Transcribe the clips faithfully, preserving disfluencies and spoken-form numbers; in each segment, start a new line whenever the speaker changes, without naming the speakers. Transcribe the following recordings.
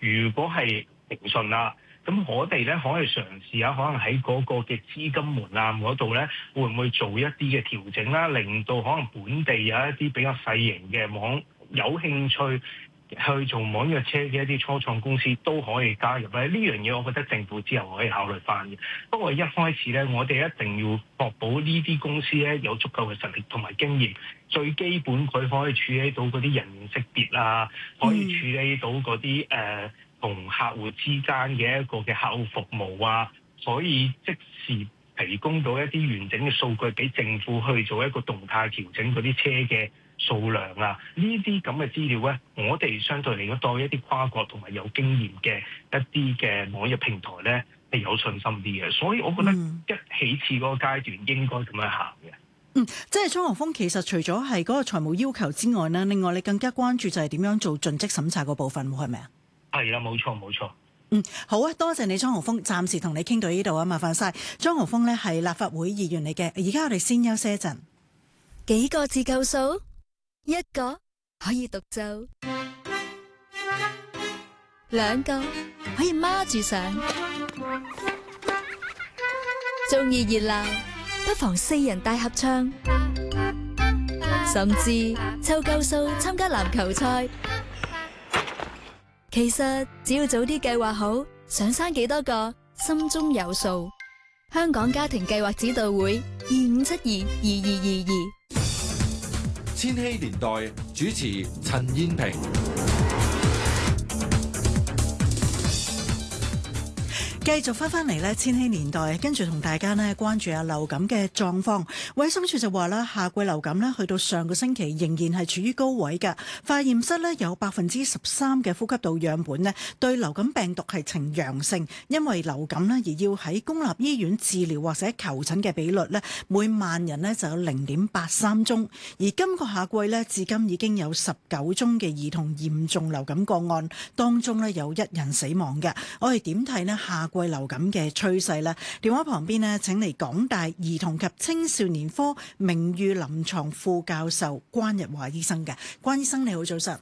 如果係平順啦，咁我哋咧可以嘗試下，可能喺嗰個嘅資金門檻嗰度咧，會唔會做一啲嘅調整啦，令到可能本地有一啲比較細型嘅網有興趣去做網約車嘅一啲初創公司都可以加入咧。呢樣嘢我覺得政府之後可以考慮翻嘅。不過一開始咧，我哋一定要確保呢啲公司咧有足夠嘅實力同埋經驗。最基本佢可以處理到嗰啲人臉識別啊，可以處理到嗰啲誒同客戶之間嘅一個嘅客戶服務啊，可以即時提供到一啲完整嘅數據俾政府去做一個動態調整嗰啲車嘅數量啊，呢啲咁嘅資料咧，我哋相對嚟講對一啲跨國同埋有經驗嘅一啲嘅網約平台咧係有信心啲嘅，所以我覺得一起始嗰個階段應該咁樣行嘅。
嗯，即係莊豪鋒，其實除咗係嗰個財務要求之外呢，另外你更加關注就係點樣做盡職審查嗰部分，係咪啊？
係啦，冇錯冇錯。
嗯，好啊，多謝你莊豪鋒，暫時同你傾到呢度啊，麻煩晒。莊豪鋒呢係立法會議員嚟嘅，而家我哋先休息一陣。
幾個字夠數？一個可以獨奏，兩個可以孖住上，鍾意熱鬧不妨四人大合唱，甚至湊夠數參加籃球賽。其實只要早啲計劃好，想生幾多個，心中有數。香港家庭計劃指導會二五七二二二二二。
千禧年代主持陳燕萍。
繼續翻翻嚟咧，千禧年代，跟住同大家呢關注下流感嘅狀況。衛生署就話啦，夏季流感呢去到上個星期仍然係處於高位嘅。化驗室呢有百分之十三嘅呼吸道樣本呢對流感病毒係呈陽性，因為流感呢而要喺公立醫院治療或者求診嘅比率呢每萬人呢就有零點八三宗。而今個夏季呢至今已經有十九宗嘅兒童嚴重流感個案，當中呢有一人死亡嘅。我哋點睇呢夏季流感嘅趨勢呢？電話旁邊呢，請嚟港大兒童及青少年科名譽臨床副教授關日華醫生嘅。關醫生你好，早晨。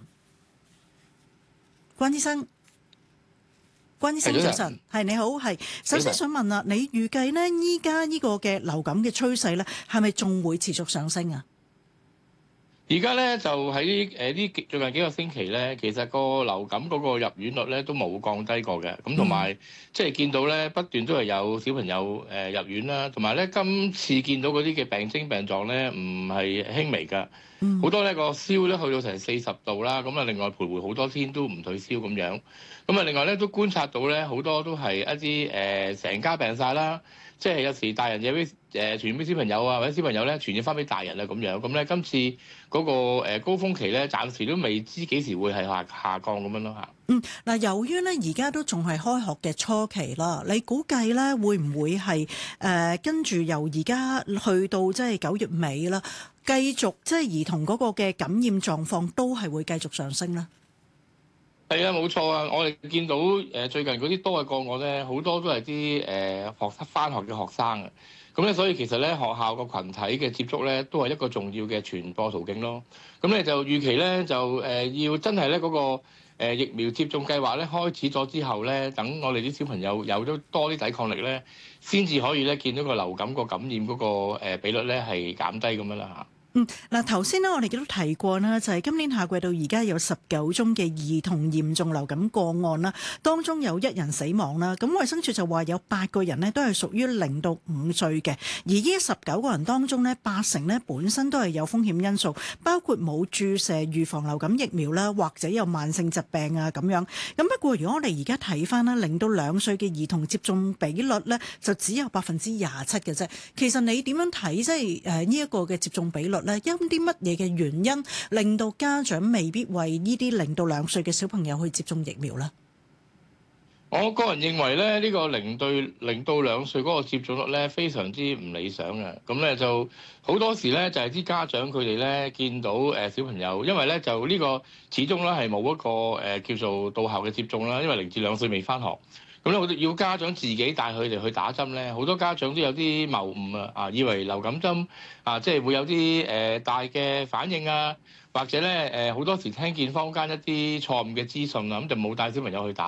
關醫生，關醫生早晨，係你好，係。首先想問啦，你預計呢依家呢個嘅流感嘅趨勢呢，係咪仲會持續上升啊？
而家咧就喺誒呢最近幾個星期咧，其實個流感嗰個入院率咧都冇降低過嘅，咁同埋即係見到咧不斷都係有小朋友誒入院啦，同埋咧今次見到嗰啲嘅病徵病狀咧唔係輕微㗎，好、嗯、多咧個燒咧去到成四十度啦，咁啊另外徘徊好多天都唔退燒咁樣，咁啊另外咧都觀察到咧好多都係一啲誒成家病晒啦。即係有時大人有啲誒傳染俾小朋友啊，或者小朋友咧傳染翻俾大人啊咁樣，咁咧今次嗰個誒高峰期咧，暫時都未知幾時會係下下降咁樣咯嚇。
嗯，嗱，由於咧而家都仲係開學嘅初期啦，你估計咧會唔會係誒跟住由而家去到即係九月尾啦，繼續即係兒童嗰個嘅感染狀況都係會繼續上升咧？
係啊，冇錯啊！我哋見到誒最近嗰啲多嘅個案咧，好多都係啲誒學生返學嘅學生啊。咁咧，所以其實咧學校個群體嘅接觸咧，都係一個重要嘅傳播途徑咯。咁咧就預期咧就誒要真係咧嗰個誒疫苗接種計劃咧開始咗之後咧，等我哋啲小朋友有咗多啲抵抗力咧，先至可以咧見到個流感個感染嗰個誒比率咧係減低咁樣啦嚇。
嗯，嗱，頭先咧我哋都提過啦，就係今年夏季到而家有十九宗嘅兒童嚴重流感個案啦，當中有一人死亡啦。咁衛生署就話有八個人呢都係屬於零到五歲嘅，而呢十九個人當中呢，八成呢本身都係有風險因素，包括冇注射預防流感疫苗啦，或者有慢性疾病啊咁樣。咁不過如果我哋而家睇翻啦，零到兩歲嘅兒童接種比率呢，就只有百分之廿七嘅啫。其實你點樣睇即係誒呢一個嘅接種比率？因啲乜嘢嘅原因令到家長未必為呢啲零到兩歲嘅小朋友去接種疫苗呢？
我個人認為咧，呢個零對零到兩歲嗰個接種率咧非常之唔理想嘅。咁咧就好多時咧就係啲家長佢哋咧見到誒小朋友，因為咧就呢個始終咧係冇一個誒叫做到校嘅接種啦，因為零至兩歲未返學。咁咧，我哋要家長自己帶佢哋去打針咧，好多家長都有啲謬誤啊！啊，以為流感針啊，即係會有啲誒大嘅反應啊，或者咧誒好多時聽見坊間一啲錯誤嘅資訊啊，咁就冇帶小朋友去打。